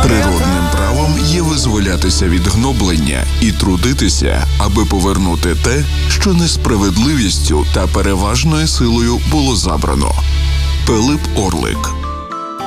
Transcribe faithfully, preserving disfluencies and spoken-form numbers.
Природним правом є визволятися від гноблення і трудитися, аби повернути те, що несправедливістю та переважною силою було забрано. Пилип Орлик.